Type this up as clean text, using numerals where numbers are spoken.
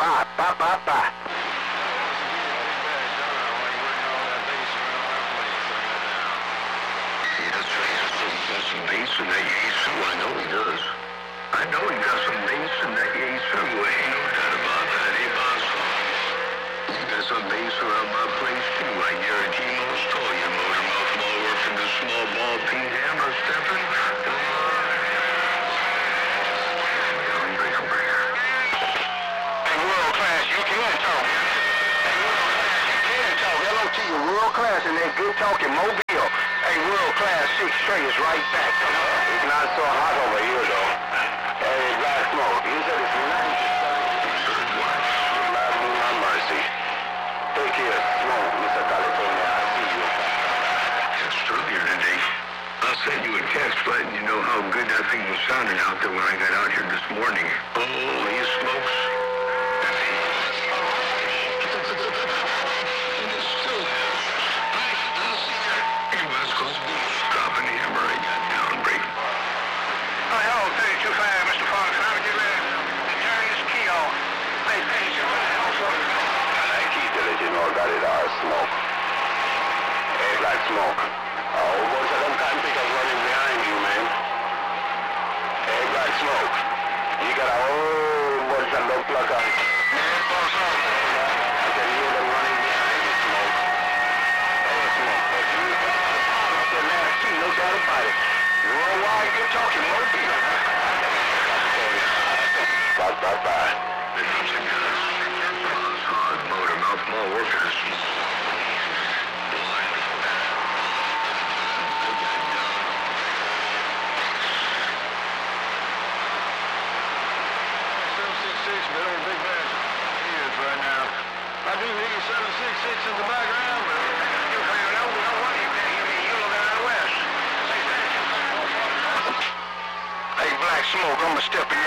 Bye, bye, bye, bye. Some bass in that Yaesu. I know he does. I know he got some bass in that Yaesu. Ain't no doubt about that, eh, boss? You got some bass around my place, too. I guarantee most all your motor mouth ball working the small ball peen hammer stepping. Hey, world class, you can talk. Hey, world class, you can talk. Hello to you, world class, and that good talking Mobile. Hey, world class 6 straight is right back. It's not so hot over here, though. Hey, Black Smoke, you said it's 90. Lord have mercy. Take care, Smoke, Mr. California. I see you. Just earlier today, I sent you a text letting you know how good that thing was sounding out there when I got out here this morning. Holy smokes. Smoke. Hey, Black Smoke. A whole bunch of them cotton pickers running behind you, man. Hey, Black Smoke. You got a whole bunch of dog pluckers. I can hear them running behind you, Smoke. Hey, Smoke. Okay, man, I see no doubt about it. You know why you're talking, Murphy? Bye, bye, bye. Motor mouth mall workers. I do hear 766 in the background, but you know what? You looking out west. Hey, Black Smoke, I'm gonna step in